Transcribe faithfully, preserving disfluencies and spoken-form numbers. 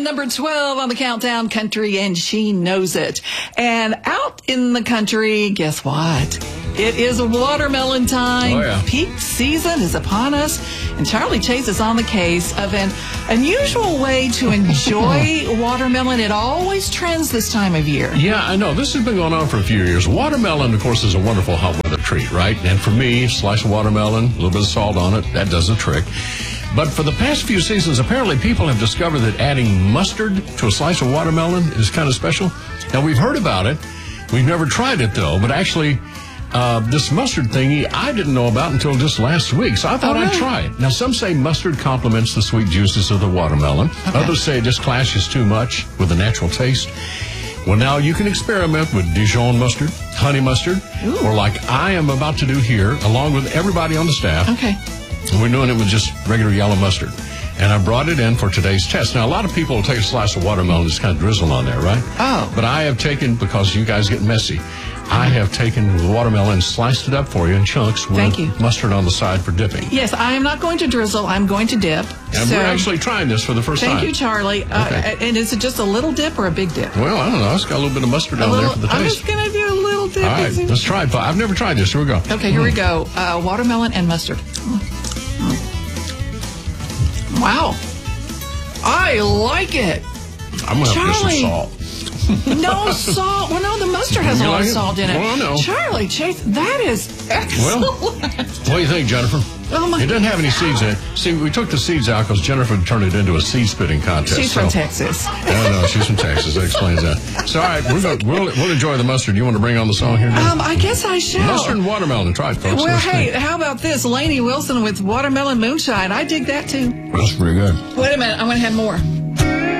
in number twelve on the countdown, country, and she knows it. And out in the country, guess what? It is watermelon time. Oh, yeah. Peak season is upon us, and Charlie Chase is on the case of an unusual way to enjoy watermelon. It always trends this time of year. Yeah, I know. This has been going on for a few years. Watermelon, of course, is a wonderful hot weather treat, right? And for me, slice of watermelon, a little bit of salt on it, that does the trick. But for the past few seasons, apparently people have discovered that adding mustard to a slice of watermelon is kind of special. Now, we've heard about it. We've never tried it, though. But actually, uh, this mustard thingy, I didn't know about until just last week. So I thought Oh, really? I'd try it. Now, some say mustard complements the sweet juices of the watermelon. Okay. Others say it just clashes too much with the natural taste. Well, now you can experiment with Dijon mustard, honey mustard, Ooh. or like I am about to do here, along with everybody on the staff. Okay. We're doing it with just regular yellow mustard. And I brought it in for today's test. Now, a lot of people will take a slice of watermelon and just kind of drizzle on there, right? Oh. But I have taken, because you guys get messy, I have taken the watermelon and sliced it up for you in chunks with Thank you. mustard on the side for dipping. Yes, I am not going to drizzle. I'm going to dip. And So, we're actually trying this for the first thank time. you, Charlie. Uh, Okay. And is it just a little dip or a big dip? Well, I don't know. It's got a little bit of mustard A on little, there for the I'm taste. just going to do a little dip. All right, and see- let's try it. I've never tried this. Here we go. Okay, here we go. Uh, watermelon and mustard. Wow. I like it. I'm going to have to Charlie. get some salt. No salt. Well, no, the mustard has a You lot like of it? salt in it. Well, I know. Charlie Chase, that is excellent. What do you think, Jennifer? Oh, my It doesn't have any God. seeds in it. See, we took the seeds out because Jennifer turned it into a seed spitting contest. She's so. from Texas. I know, she's from Texas. That explains that. So, all right, we're gonna, we'll, we'll enjoy the mustard. You want to bring on the song here? Jen? Um, I guess I shall. Mustard and watermelon. Try it, folks. Well, Let's hey, see. how about this? Lainey Wilson with watermelon moonshine. I dig that too. That's pretty good. Wait a minute. I'm going to have more.